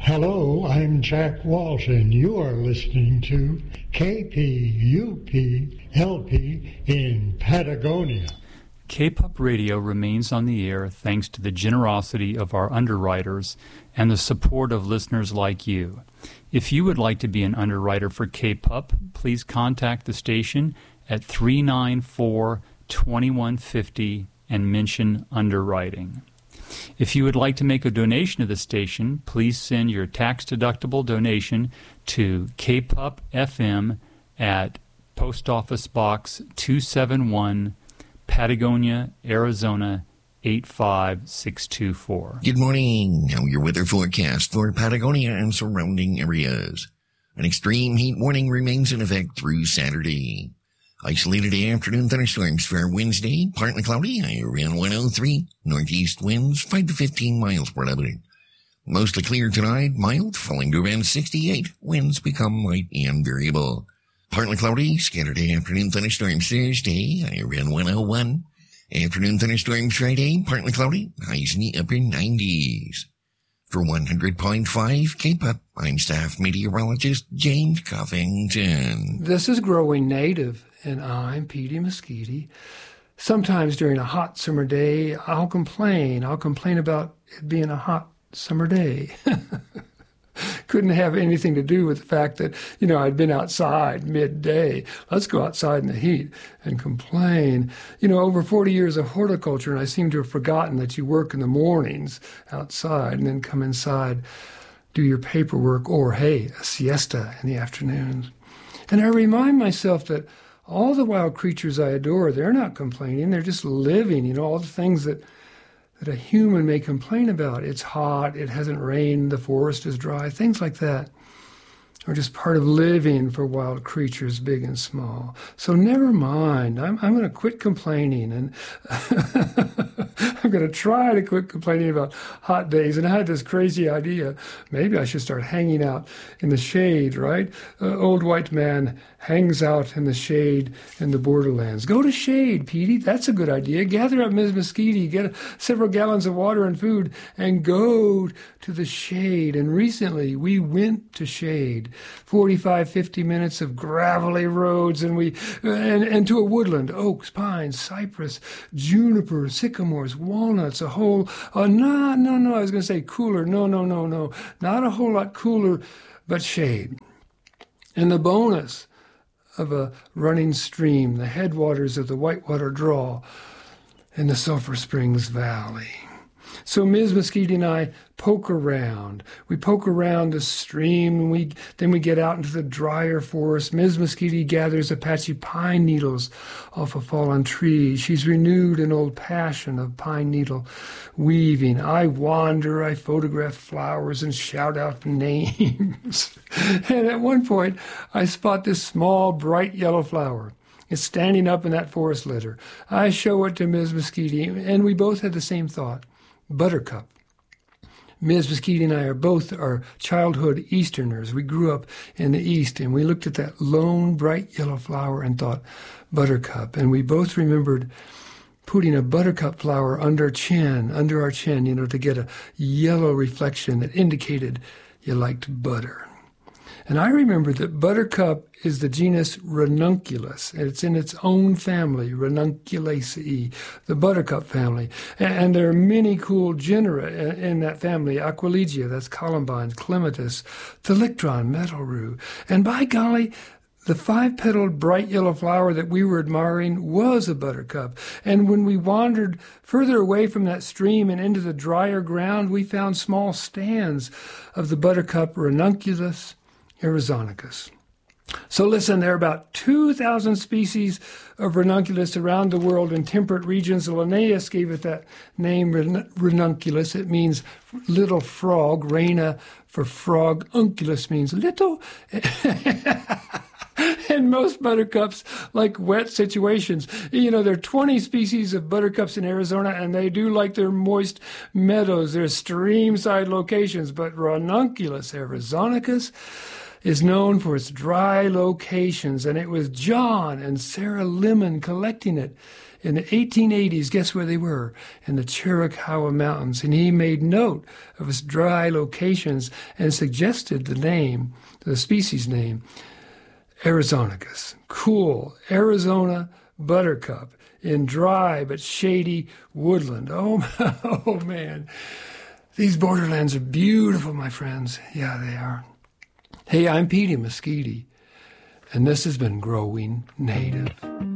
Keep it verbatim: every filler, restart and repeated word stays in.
Hello, I'm Jack Walsh, and you are listening to K P U P L P in Patagonia. K-P U P Radio remains on the air thanks to the generosity of our underwriters and the support of listeners like you. If you would like to be an underwriter for K-P U P, please contact the station at three nine four, two one five zero and mention underwriting. If you would like to make a donation to the station, please send your tax-deductible donation to K P U P F M at Post Office Box two seventy-one, Patagonia, Arizona eight five six two four. Good morning. Now your weather forecast for Patagonia and surrounding areas. An extreme heat warning remains in effect through Saturday. Isolated afternoon thunderstorms for Wednesday, partly cloudy, high around one oh three. Northeast winds five to fifteen miles per hour. Mostly clear tonight, mild, falling to around sixty-eight. Winds become light and variable. Partly cloudy, scattered afternoon thunderstorms Thursday, high around one oh one. Afternoon thunderstorms Friday, partly cloudy, highs in the upper nineties. For one hundred point five K P U P, I'm staff meteorologist James Coffington. This is Growing Native, and I'm Petey Mosquiti. Sometimes during a hot summer day, I'll complain. I'll complain about it being a hot summer day. Couldn't have anything to do with the fact that, you know, I'd been outside midday. Let's go outside in the heat and complain. You know, over forty years of horticulture, and I seem to have forgotten that you work in the mornings outside and then come inside, do your paperwork, or, hey, a siesta in the afternoons. And I remind myself that all the wild creatures I adore, they're not complaining. They're just living, you know, all the things that that a human may complain about. It's hot, it hasn't rained, the forest is dry, things like that are just part of living for wild creatures, big and small. So never mind. I'm, I'm going to quit complaining, and I'm going to try to quit complaining about hot days. And I had this crazy idea. Maybe I should start hanging out in the shade, right? Uh, old white man hangs out in the shade in the borderlands. Go to shade, Petey. That's a good idea. Gather up Miz Mosquiti, get several gallons of water and food, and go to the shade. And recently, we went to shade. forty-five, fifty minutes of gravelly roads, and we and, and to a woodland, oaks, pines, cypress, juniper, sycamores, walnuts, a whole, uh, no, no, no, I was going to say cooler. No, no, no, no, not a whole lot cooler, but shade. And the bonus of a running stream, the headwaters of the Whitewater Draw in the Sulphur Springs Valley. So Miz Mosquiti and I poke around. We poke around the stream, and we then we get out into the drier forest. Miz Mosquiti gathers Apache pine needles off a fallen tree. She's renewed an old passion of pine needle weaving. I wander, I photograph flowers and shout out names. And at one point, I spot this small, bright yellow flower. It's standing up in that forest litter. I show it to Miz Mosquiti, and we both had the same thought. Buttercup. Miz Mosquiti and I are both our childhood Easterners. We grew up in the East, and we looked at that lone, bright yellow flower and thought, buttercup. And we both remembered putting a buttercup flower under chin, under our chin, you know, to get a yellow reflection that indicated you liked butter. And I remember that buttercup is the genus Ranunculus. It's in its own family, Ranunculaceae, the buttercup family. And there are many cool genera in that family. Aquilegia, that's columbine, clematis, thalictron, metal rue. And by golly, the five-petaled bright yellow flower that we were admiring was a buttercup. And when we wandered further away from that stream and into the drier ground, we found small stands of the buttercup Ranunculus arizonicus. So listen, there are about two thousand species of ranunculus around the world in temperate regions. Linnaeus gave it that name, ranunculus. It means little frog. Rana for frog. Unculus means little. And most buttercups like wet situations. You know, there are twenty species of buttercups in Arizona, and they do like their moist meadows. They're stream-side locations, but Ranunculus arizonicus is known for its dry locations, and it was John and Sarah Lemon collecting it in the eighteen eighties. Guess where they were? In the Chiricahua Mountains. And he made note of its dry locations and suggested the name, the species name, Arizonicus. Cool. Arizona buttercup in dry but shady woodland. Oh, oh man. These borderlands are beautiful, my friends. Yeah, they are. Hey, I'm Petey Mesquite, and this has been Growing Native.